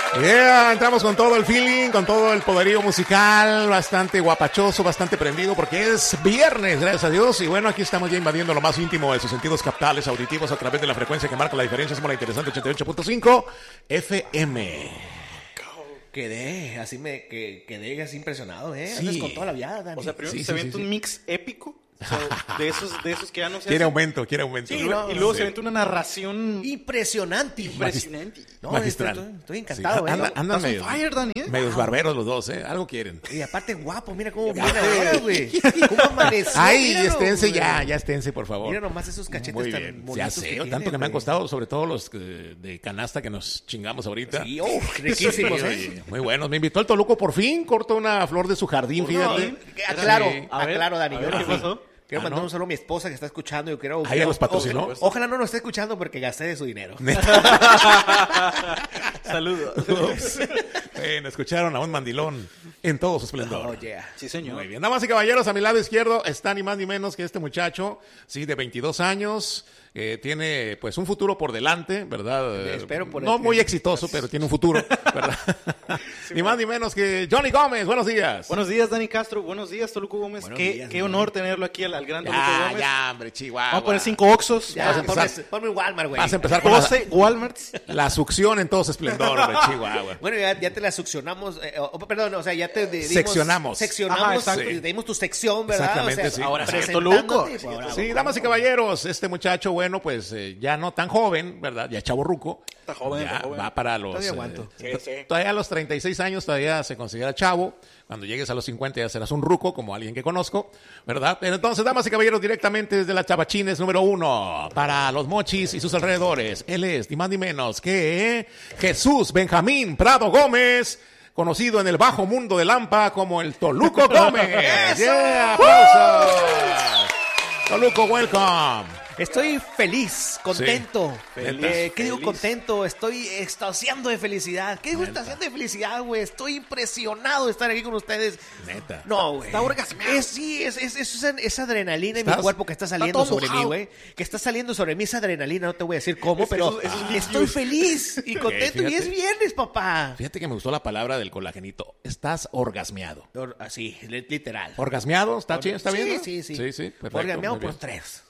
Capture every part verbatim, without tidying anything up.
Yeah, entramos con todo el feeling, con todo el poderío musical, bastante guapachoso, bastante prendido, porque es viernes, gracias a Dios. Y bueno, aquí estamos ya invadiendo lo más íntimo de sus sentidos captales, auditivos, a través de la frecuencia que marca la diferencia. Somos la interesante ochenta y ocho punto cinco F M. Quedé, así me que, quedé así impresionado, ¿eh? Sí. Andas con toda la viada, Dani. O sea, primero Sí, se sí, avienta sí, un sí. mix épico. O sea, de esos, de esos que ya no se Quiere hacen. aumento, quiere aumento. Sí, Sí, luego- no, y luego sí. se avienta una narración impresionante. impresionante. No, magistral. Estoy, estoy encantado, Sí, ¿eh? anda- andan Estás on medio, fire, Dani, ¿eh? medios barberos los dos, ¿eh? Algo quieren. Y aparte guapo, mira cómo viene ahora, güey. ¿Cómo amaneció? Ay, Míralo, esténse güey. ya, ya esténse, por favor. Mira nomás esos cachetes Muy tan bien, bonitos ya sé, que tanto tiene, que me han güey. costado, sobre todo los eh, de canasta que nos chingamos ahorita. Sí, oh, riquísimos, Sí, ¿eh? oye, muy buenos. Me invitó el Toluco por fin, cortó una flor de su jardín, Por fíjate. fin. Aclaro, Sí. A ver, aclaro, Dani. a yo ver, no ¿qué fui. pasó? Quiero Ah, mandar ¿no? un saludo a mi esposa que está escuchando. Yo quiero, Ah, ya los patrocinó. o- Ojalá no nos esté escuchando porque gasté de su dinero. Saludos. Ups. Bueno, escucharon a un mandilón en todo su esplendor. Oh, yeah. Sí, señor. Muy bien, damas y caballeros, a mi lado izquierdo está ni más ni menos que este muchacho, sí, de veintidós años, que tiene pues un futuro por delante, ¿verdad? Eh, espero por No el- muy exitoso, pero tiene un futuro, ¿verdad? Ni más ni menos que Johnny Gómez, buenos días. Buenos días, Dani Castro. Buenos días, Toluco Gómez. Buenos Qué, días, qué Dani. honor tenerlo aquí al, al gran Toluco Ya, Gómez. ya, hombre, Chihuahua. Vamos a poner cinco Oxos. Ya, Vas a ponme, empezar. ponme Walmart, güey. Vas a empezar con la, doce Walmarts. la succión en todo su esplendor, hombre, Chihuahua. Bueno, ya, ya te la succionamos, eh, o- perdón, o sea, ya te di- dimos- Seccionamos. Seccionamos, Ajá, exacto. te dimos tu sección, ¿verdad? Exactamente, o sea, sí. Ahora sí, presentándote, Toluco. pues, ahora, Sí, damas y caballeros, este muchacho, bueno, pues eh, ya no tan joven, ¿verdad? Ya chavorruco. Está joven, Ya está joven. va para los... Todavía aguanto. eh, Sí, sí. Todavía a los treinta y seis años todavía se considera chavo. Cuando llegues a los cincuenta ya serás un ruco, como alguien que conozco, ¿verdad? Pero entonces, damas y caballeros, directamente desde la Chavachines número uno, para los Mochis y sus alrededores, él es ni más ni menos que Jesús Benjamín Prado Gómez, conocido en el bajo mundo de Lampa como el Toluco Gómez. ¡Yeah! ¡Aplausos! Toluco, welcome. Estoy feliz, contento. Feliz, Eh, ¿Qué digo feliz. contento? Estoy extasiando de felicidad. ¿Qué digo extasiando de felicidad, güey? Estoy impresionado de estar aquí con ustedes. Neta. No, güey. Está orgasmeado. Es, sí, es, es, es esa, esa adrenalina en mi ¿Estás? cuerpo que está saliendo todo sobre mí, mojado. güey. Que está saliendo sobre mí esa adrenalina, no te voy a decir cómo, Es- pero esos- esos ah, videos. estoy feliz y contento. Y fíjate. es viernes, papá. Fíjate que me gustó la palabra del colagenito. Estás orgasmeado. Or- Así, li- literal. ¿Orgasmeado? ¿Está, chi- está bien? Sí, ¿no? sí, sí. Sí, sí, perfecto, Orgasmeado muy por bien. tres.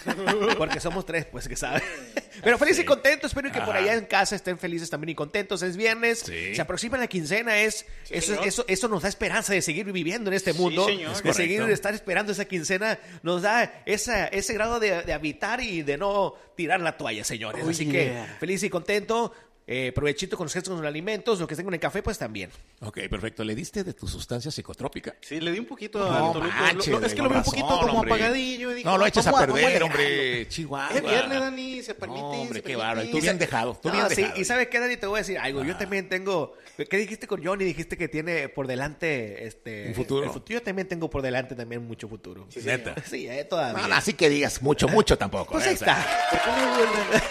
Porque somos tres, pues, que saben. Pero feliz y contento. Espero que por Ajá. allá en casa estén felices también y contentos. Es viernes. Sí. Se aproxima la quincena. Es, eso, señor. eso, eso nos da esperanza de seguir viviendo en este Sí, mundo. señor. De Es seguir correcto. estar esperando esa quincena. Nos da esa, ese grado de, de habitar y de no tirar la toalla, señores. Oh, Así yeah. que feliz y contento. Eh, provechito con los gestos con los alimentos. Lo que tengo en el café, pues también. Ok, perfecto. ¿Le diste de tu sustancia psicotrópica? Sí, le di un poquito No a Toluco. manches, Lo- lo- es que lo con veo un poquito razón, como hombre. apagadillo. y dije, No lo eches a vamos vamos perder, alegrarlo. hombre. Chihuahua. Es viernes, Dani, se permite. No, hombre, se qué permite. bárbaro. Y tú bien dejado. Tú No, bien sí, dejado. y ¿sabes qué, Dani? Te voy a decir algo. Yo también tengo... ¿Qué dijiste con Johnny? Dijiste que tiene por delante... este Un futuro. el Yo también tengo por delante también mucho futuro. Sí, Neta. Sí, eh, todavía. No, no, así que digas mucho, mucho tampoco. Pues ¿eh? ahí O sea, está. ¿Por qué no duele?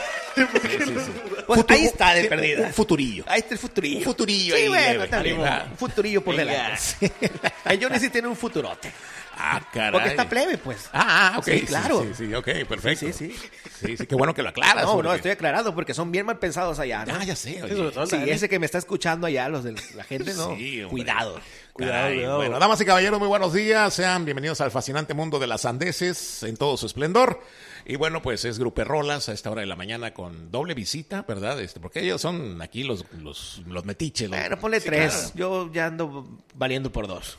Pues Futuro- ahí está de sí, perdida. Un futurillo. Ahí está el futurillo. Un futurillo Sí, ahí bueno, leve. está bien. Ánimo. Un futurillo por Venga. delante. Sí. El Johnny sí tiene un futurote. Ah, caray. Porque está plebe, pues. Ah, ah, ok. Sí, claro. Sí, sí, ok, perfecto. Sí, sí, Sí, sí, qué bueno que lo aclaras. No, no, porque- estoy aclarado porque son bien mal pensados allá, ¿no? Ah, ya sé. oye. Sí, sobre todo Sí, Dani. ese que me está escuchando allá, los de la gente, no. Sí, hombre. Cuidado. Caray, cuidado. Bueno, damas y caballeros, muy buenos días. Sean bienvenidos al fascinante mundo de las sandeces en todo su esplendor. Y bueno, pues es Gruperrolas a esta hora de la mañana con doble visita, ¿verdad? Este, porque ellos son aquí los, los, los metiches. los- Bueno, ponle Sí, tres. claro. Yo ya ando valiendo por dos.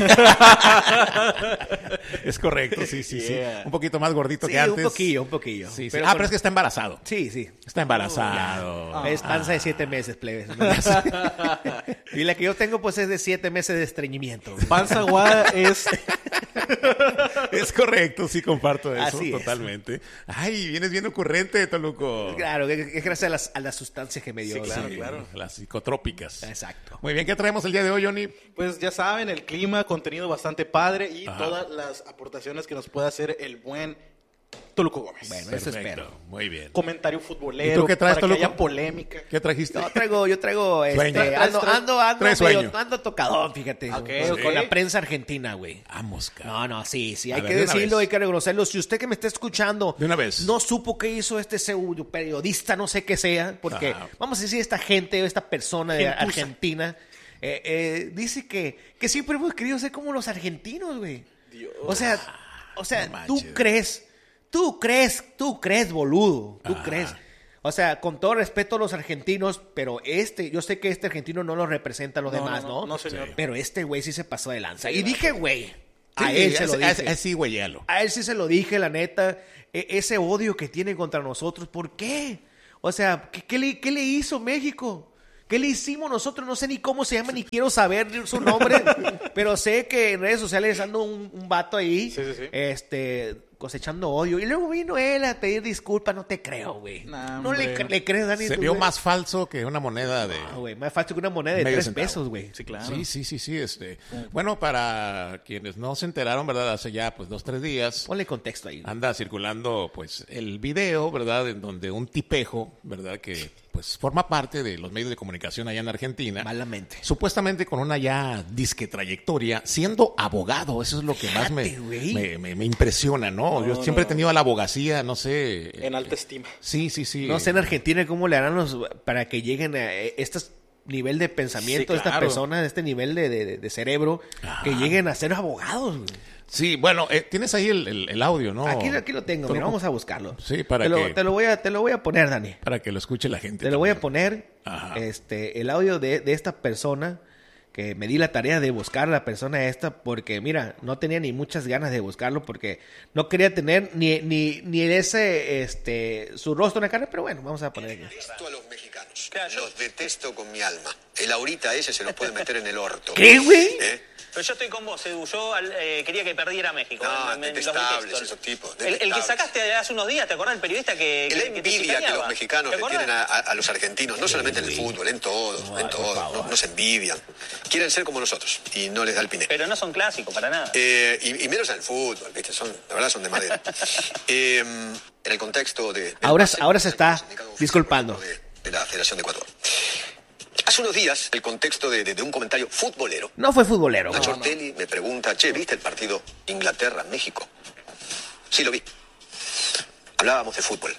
Es correcto, sí, sí, Yeah. sí. Un poquito más gordito Sí, que antes. un poquillo, un poquillo. Sí, sí. Pero ah, con- pero es que está embarazado. Sí, sí. Está embarazado. Ah, Es panza de siete meses, plebes. Y la que yo tengo, pues, es de siete meses de estreñimiento. Panza aguada es... Es correcto, sí comparto eso Así es. totalmente. Ay, vienes bien ocurrente, Toluco. Claro, es es gracias a las, a las sustancias que me dio. Sí, claro, sí. claro. Las psicotrópicas. Exacto. Muy bien, ¿qué traemos el día de hoy, Johnny? Pues ya saben, el clima, contenido bastante padre y Ajá. todas las aportaciones que nos puede hacer el buen Toluco Gómez. Bueno, eso Perfecto, espero. muy bien. Comentario futbolero. ¿Y tú qué traes, para Toluco? que haya polémica. ¿Qué trajiste? No, traigo, yo traigo, este, Sueño. ando, Traes- ando, ando, traes medio- sueño. ando tocadón, fíjate. Ok, con, ok. con la prensa argentina, güey. Vamos, cabrón. No, no, sí, sí, A hay ver, que de una decirlo, vez. hay que reconocerlo. Si usted que me está escuchando De una vez. no supo qué hizo este pseudo periodista, no sé qué sea, porque Ajá. vamos a decir esta gente, esta persona de Gentuza. Argentina, eh, eh, dice que, que siempre hemos querido ser como los argentinos, güey. Dios. O sea, o sea, No tú manches. crees, tú crees, tú crees, boludo, tú Ajá. crees. O sea, con todo respeto a los argentinos, pero este, yo sé que este argentino no lo representa a los No, demás, no, ¿no? no, no, señor. Pero este güey sí se pasó de lanza. Y dije, güey, a Sí, él se lo ese- dije. ese- ese sí, güey, hielo. A él sí se lo dije, la neta. E- ese odio que tiene contra nosotros, ¿por qué? O sea, ¿qué, qué le, qué le hizo México? ¿Qué le hicimos nosotros? No sé ni cómo se llama, ni quiero saber su nombre. Pero sé que en redes sociales anda un, un vato ahí, Sí, sí, sí. este, cosechando odio. Y luego vino él a pedir disculpas. No te creo, güey. Nah, no le, hombre. cre- le crees, Dani. Se tú, vio güey? más falso que una moneda de... Ah, güey, más fácil que una moneda de Medio tres centavo. pesos, güey. Sí, claro. Sí, sí, sí, sí. Este. Bueno, para quienes no se enteraron, ¿verdad? Hace ya pues dos, tres días Ponle contexto ahí. anda circulando pues el video, ¿verdad? En donde un tipejo, ¿verdad? Que pues forma parte de los medios de comunicación allá en Argentina. Malamente. Supuestamente con una ya disque trayectoria, siendo abogado, eso es lo que más me, Fíjate, güey. me, me- me impresiona, ¿no? Yo No, siempre no. he tenido la abogacía, no sé. En alta estima. Sí, sí, sí. No sé en Argentina cómo le harán los para que lleguen a este nivel de pensamiento Sí, de esta claro. persona, de este nivel de, de- de cerebro, que lleguen a ser abogados. güey. Sí, bueno, eh, tienes ahí el, el- el audio, ¿no? Aquí, aquí lo tengo, Tú mira, lo- vamos a buscarlo. Sí, para te lo, que- te lo voy a te lo voy a poner, Dani. Para que lo escuche la gente. Te lo voy a también. poner Ajá. este el audio de, de esta persona que me di la tarea de buscar a la persona esta porque mira, no tenía ni muchas ganas de buscarlo porque no quería tener ni ni ni ese este su rostro en la cara, pero bueno, vamos a poner aquí. Detesto a los mexicanos. Los detesto con mi alma. El ahorita ese se los puede meter en el orto. ¿Qué, güey? ¿Eh? Pero yo estoy con vos, Edu. Yo eh, quería que perdiera México. No, en- en los detestables detextos. esos tipos, El, el que detestables. sacaste hace unos días, ¿te acordás del periodista que, Es que, la que te envidia que chicaneaba? los mexicanos ¿Te le acordás? tienen a, a- a los argentinos, no solamente en el fútbol, en todo, en todo. No, no se envidian. Quieren ser como nosotros y no les da el piné. Pero no son clásicos, para nada. Eh, y, y menos en el fútbol, ¿viste? Son, la verdad son de madera. Eh, en el contexto de... del Ahora- pase, ahora se está el comunicado oficial, disculpando. por ejemplo, De, de la Federación de Ecuador. Hace unos días, el contexto de, de- de un comentario futbolero, No fue futbolero. Nacho güey. Ortelli me pregunta, che, ¿viste el partido Inglaterra-México? Sí, lo vi. Hablábamos de fútbol.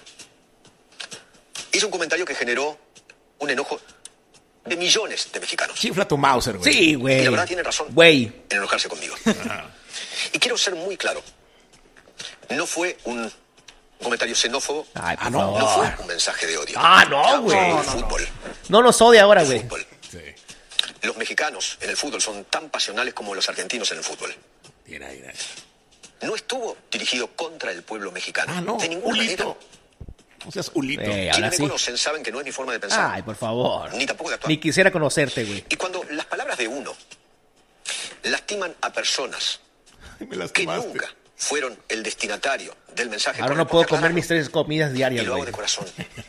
Hizo un comentario que generó un enojo de millones de mexicanos. Chifla tu Mauser, güey. Sí, Y güey. la verdad tiene razón Güey. en enojarse conmigo. Y quiero ser muy claro. No fue un comentario xenófobo, Ay, por Ah, no, favor. no fue un mensaje de odio. Ah, no, Hablamos güey. de No, no, fútbol. No nos odia ahora, de güey. fútbol. Sí. Los mexicanos en el fútbol son tan pasionales como los argentinos en el fútbol. Mira, mira. No estuvo dirigido contra el pueblo mexicano. Ah, no. De ninguna Ulito. manera. No seas Ulito. Eh, Quienes ahora me sí. conocen saben que no es mi forma de pensar. Ay, por favor. Ni tampoco de actuar. Ni quisiera conocerte, güey. Y cuando las palabras de uno lastiman a personas Me que lastimaste. nunca fueron el destinatario del mensaje. Ahora con no el puedo poder comer darlo, mis tres comidas y diarias, lo hago güey. de corazón.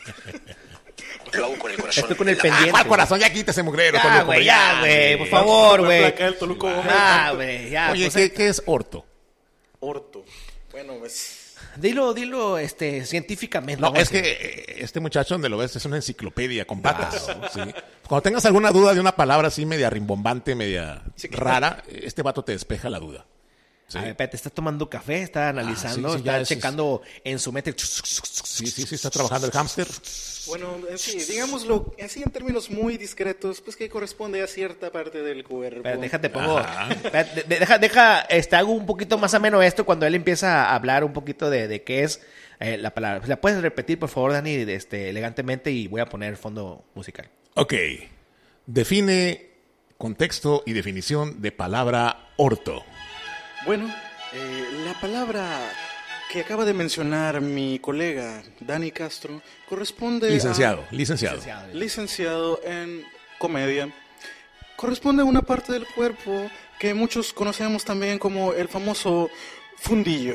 Lo hago con el corazón. Estoy con el en la pendiente. Ah, ¿cuál corazón? Ya quítese, mugrero. Ya, Toluco, güey, ya, güey. Por güey. favor, La güey. placa del Toluco Gómez. Ah, güey, ya. Oye, pues, ¿qué, qué es orto? Orto. Bueno, pues... Dilo, dilo, este, científicamente. No, vamos es a que decir. eh, este muchacho donde lo ves es una enciclopedia con patas. ¿sí? Cuando tengas alguna duda de una palabra así media rimbombante, media Sí, claro. rara, este vato te despeja la duda. Sí. A ver, espérate, está tomando café, está analizando, sí, sí, ya está es- checando en su mente. Sí, sí, sí, está trabajando el hámster. Bueno, en sí, digámoslo así en términos muy discretos, pues que corresponde a cierta parte del cuerpo. Espérate, déjate, pongo. Ajá. espérate, de- deja, deja, este, hago un poquito más ameno esto cuando él empieza a hablar un poquito de, de qué es eh, la palabra. ¿La puedes repetir, por favor, Dani, este, elegantemente y voy a poner fondo musical? Ok. Define contexto y definición de palabra orto. Bueno, eh, la palabra que acaba de mencionar mi colega Dani Castro corresponde Licenciado, a... licenciado. Licenciado en comedia. Corresponde a una parte del cuerpo que muchos conocemos también como el famoso fundillo.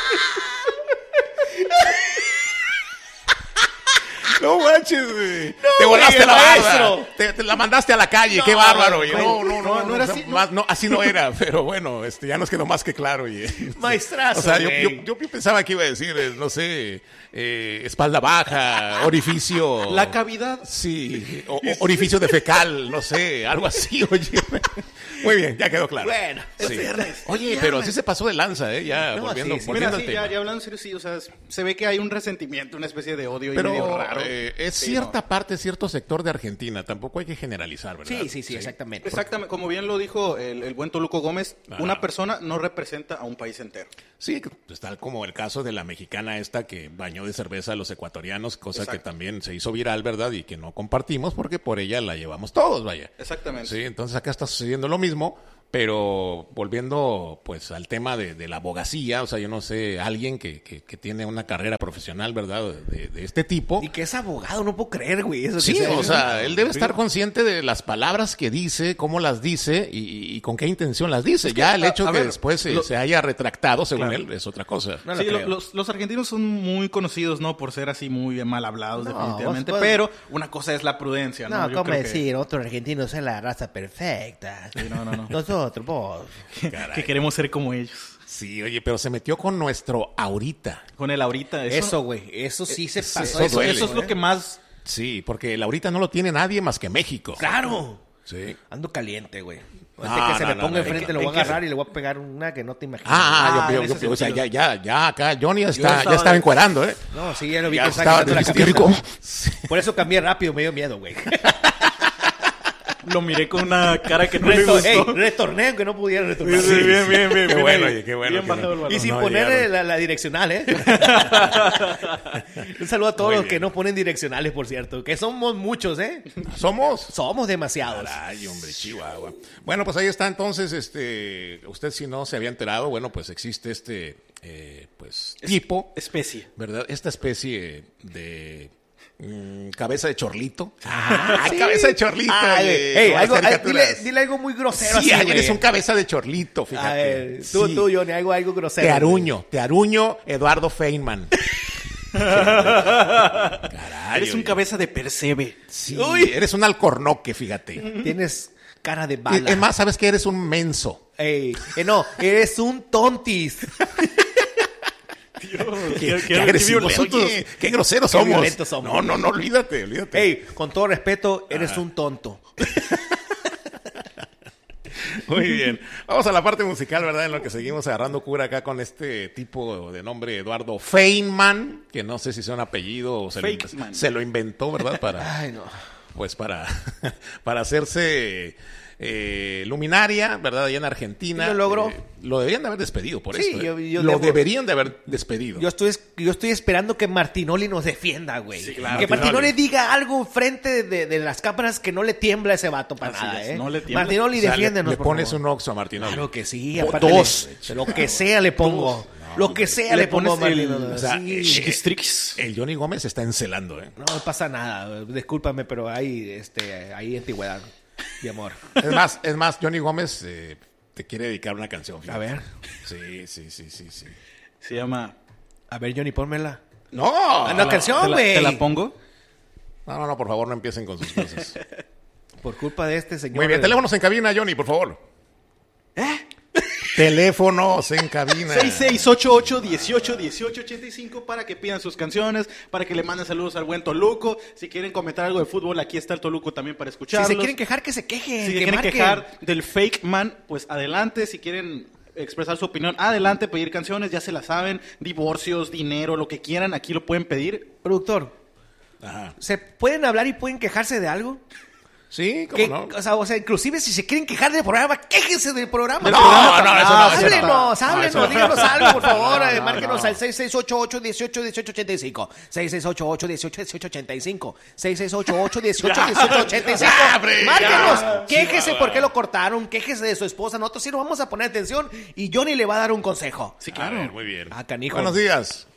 No manches, güey. No Te volaste Oye, la maestro. barda. Te, te la mandaste a la calle. Qué bárbaro. Oye. No, no, no, no, no era o sea, así, no. más- no, así no era. Pero bueno, este, ya nos quedó más que claro. Oye. Maestrazo, O sea, yo, güey. yo, yo- yo pensaba que iba a decir, eh, no sé, eh, espalda baja, orificio. La cavidad. Sí, o- o- orificio de fecal, no sé, algo así, oye. Muy bien, ya quedó claro. Bueno, es Sí. viernes. Oye, Es pero viernes. sí se pasó de lanza, ¿eh? Ya No, volviendo, sí, sí. volviendo Mira, al sí, tema. ya, ya hablando en serio, sí, o sea, se ve que hay un resentimiento, una especie de odio y medio Pero raro. eh, es Sí, cierta no. parte, cierto sector de Argentina. Tampoco hay que generalizar, ¿verdad? Sí, sí, sí, exactamente. Exactamente, como bien lo dijo el, el buen Toluco Gómez, Ajá. una persona no representa a un país entero. Sí, pues tal como el caso de la mexicana esta que bañó de cerveza a los ecuatorianos, cosa Exacto. que también se hizo viral, ¿verdad? Y que no compartimos porque por ella la llevamos todos, vaya. Exactamente. Sí, entonces acá está sucediendo lo mismo, pero volviendo pues al tema de, de la abogacía, o sea, yo no sé, alguien que, que, que tiene una carrera profesional, ¿verdad? De, de este tipo. Y que es abogado, no puedo creer, güey. Eso que Sí, sea- o sea, él debe estar consciente de las palabras que dice, cómo las dice y, y con qué intención las dice. Ya el a- hecho a que ver, después se, lo- se haya retractado, según Claro. él, es otra cosa. No lo Sí, lo- creo. los, los argentinos son muy conocidos, ¿no? Por ser así muy mal hablados, No, definitivamente. vos- vos- Pero una cosa es la prudencia, ¿no? No, Yo ¿cómo creo que- decir? Otros argentinos son la raza perfecta. Sí, no, no, no. Nosotros, vos. que queremos ser como ellos. Sí, oye, pero se metió con nuestro ahorita. Con el ahorita. Eso, Eso, güey. Eso sí se eso pasó. Eso eso, duele, eso es lo ¿eh? que más... Sí, porque el ahorita no lo tiene nadie más que México. ¡Claro! Sí. Ando caliente, güey. No, Antes que se no, me no, ponga no, enfrente, ¿en lo qué- voy a en qué agarrar y le voy a pegar una que no te imaginas. Ah, Ah, yo, en yo- ese yo- o sea, ya, sentido. ya, ya acá Johnny está, estaba ya estaba de- encuerando, ¿eh? No, sí, ya lo vi Ya que está estaba quitando la histérico. camisa. Por eso cambié rápido, me dio miedo, güey. Lo miré con una cara que no le Reto- gustó. ey, retorné aunque no pudiera retornar. Sí, sí, bien, bien, bien. Qué bien, bueno, bien. oye, qué bueno. Bien que bajado no- el balón. Y sin no ponerle llegaron. la, la direccional, ¿eh? Un saludo a todos Muy los bien. que no ponen direccionales, por cierto. Que somos muchos, ¿eh? ¿Somos? Somos demasiados. Ay, hombre, Chihuahua. Bueno, pues ahí está entonces, este, usted si no se había enterado, bueno, pues existe este, eh, pues, tipo, Especie. ¿verdad? Esta especie de mm, cabeza de chorlito. Ah, Sí. cabeza de chorlito. Ay, oye, ey, como las algo, ay, caricaturas. dile, dile algo muy grosero Sí, así, ayer güey. es un cabeza de chorlito, fíjate. A ver, tú, Sí. tú, Johnny, algo, algo grosero. Te aruño, te aruño, Eduardo Feynman. Caray, Eres un oye. cabeza de percebe. Sí, Uy. eres un alcornoque, fíjate. Tienes cara de bala. Es más, sabes que eres un menso. Ey, eh, no, eres un tontis. Qué, qué agresivos, oye, qué groseros Qué somos. violentos somos. No, no, no, olvídate, olvídate. Ey, con todo respeto, eres un tonto. Muy bien. Vamos a la parte musical, ¿verdad? En lo que seguimos agarrando cura acá con este tipo de nombre, Eduardo Feynman, que no sé si sea un apellido o se, lo, Feynman. se lo inventó, ¿verdad? Para, Ay, no. pues para, para hacerse eh, luminaria, ¿verdad? Allá en Argentina. ¿Y lo logró? Eh, lo deberían de haber despedido por Sí, esto. ¿eh? yo- yo lo debo- deberían de haber despedido. Yo estoy, es- yo estoy esperando que Martinoli nos defienda, güey. Sí, claro. Que Martinoli Martinoli. diga algo frente de, de las cámaras que no le tiembla a ese vato para Así nada, es, ¿eh? no le tiembla. Martinoli, O sea, le- defiéndenos, le por pones favor. un oxo a Martinoli. Claro que sí. O aparte dos. le- lo que sea le pongo. lo que sea le le, pongo a pones el- Martinoli. o sea, Sí. Chiquistrix. El Johnny Gómez está encelando, ¿eh? No pasa nada. Discúlpame, pero hay, este, hay antigüedad y amor. Es más, es más, Johnny Gómez eh, te quiere dedicar una canción. fíjate. A ver. Sí, sí, sí, sí, sí. Se llama... A ver, Johnny, pónmela. No, Ah, no, no, canción, ¿Te la, güey. te la pongo? no, no, por favor, no empiecen con sus cosas. Por culpa de este señor. Muy bien, teléfonos en cabina, Johnny, por favor. ¿Eh? Teléfonos en cabina. seis seis ocho ocho, dieciocho, dieciocho, ochenta y cinco para que pidan sus canciones, para que le manden saludos al buen Toluco. Si quieren comentar algo de fútbol, aquí está el Toluco también para Si escucharlos. se quieren quejar, que se quejen. Si se que quieren marquen. quejar del fake man, pues adelante. Si quieren expresar su opinión, adelante, pedir canciones, ya se la saben. Divorcios, dinero, lo que quieran, aquí lo pueden pedir. Productor, Ajá. ¿se pueden hablar y pueden quejarse de algo? Sí, ¿cómo Que- no? o, sea, o sea, inclusive si se quieren quejar del programa, quéjense del programa. Del No, programa, no, eso no, eso no. Háblenos, No, eso háblenos, no. díganos algo, por favor. No, eh, no, márquenos no. al seis seis ocho ocho, dieciocho, dieciocho, ochenta y cinco. seis seis ocho ocho, dieciocho, dieciocho, ochenta y cinco. seis seis ocho ocho, dieciocho, dieciocho, ochenta y cinco. Ya, hombre, Márquenos, ya. quéjese por qué lo cortaron, quéjese de su esposa. Nosotros sí nos vamos a poner atención y Johnny le va a dar un consejo. Sí, A claro. ver, muy bien. Ah, canijo. Buenos días.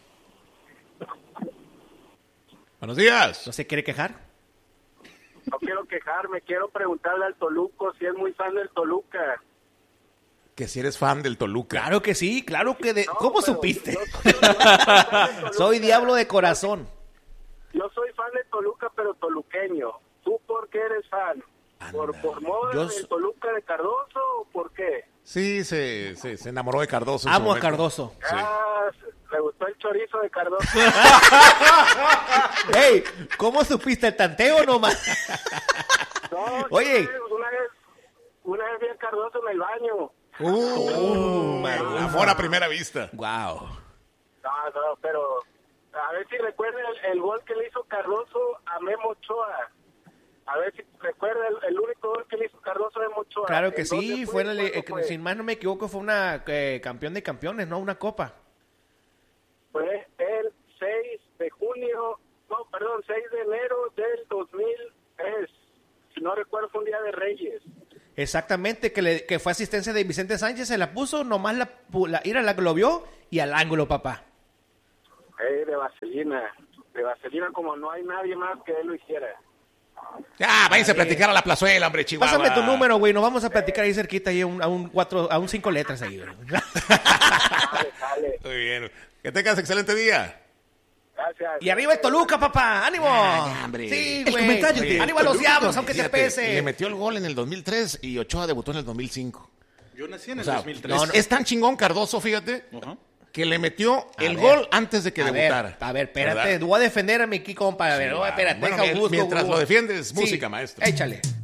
Buenos días. ¿No se quiere quejar? No quiero quejarme, quiero preguntarle al Toluco si es muy fan del Toluca. Que si eres fan del Toluca. Claro que sí, claro que de... No, ¿Cómo pero supiste? yo soy- yo soy fan del Toluca. Soy diablo de corazón. Yo soy fan de Toluca, pero toluqueño. ¿Tú por qué eres fan? ¿Por, por moda Yo de s- Toluca de Cardoso o por qué? Sí, se, se, se enamoró de Cardoso. en su Amo a momento. Cardoso. Sí. Ah, le gustó el chorizo de Cardoso. Ey, ¿cómo supiste el tanteo nomás? No, Oye. sí, una vez, una vez vi a Cardoso en el baño. Uh, amor a primera vista. Wow. No, no, pero a ver si recuerda el, el gol que le hizo Cardoso a Memo Ochoa. A ver si recuerda el, el único gol que le hizo Cardoso a Memo Ochoa. Claro que ¿En dónde sí, fue, en el- ¿Cuándo eh, fue? si mal no me equivoco, fue una eh, campeón de campeones, ¿no? Una copa. Fue el seis de junio, no, perdón, seis de enero del dos mil tres. Si no recuerdo, fue un día de Reyes. Exactamente, que, le, que fue asistencia de Vicente Sánchez, se la puso, nomás la, pu- la ira la lo vio y al ángulo, papá. Eh, de vaselina. De vaselina como no hay nadie más que él lo hiciera. Ya, váyanse a platicar a la plazuela, hombre, Chihuahua. Pásame tu número, güey, nos vamos a platicar ahí cerquita, ahí a un, a un cuatro, a un cinco letras ahí, güey. Dale, dale. Muy bien. Que tengas excelente día. Gracias. Y arriba el Toluca, papá, ánimo. ya, hombre. Sí, El güey. comentario de Ánimo a los Toluca, diablos, aunque te fíjate, pese. Le metió el gol en el dos mil tres y Ochoa debutó en el dos mil cinco. Yo nací en O el sea, dos mil tres. es, es tan chingón Cardoso, fíjate, Ajá. que le metió A el ver. gol antes de que A ver, debutara. a ver, espérate, ¿verdad? voy a defender a mi aquí, compa. A ver, Sí, oh, va. espérate, Bueno, deja mien- busco, mientras busco. lo defiendes, Sí, música, maestro. Échale.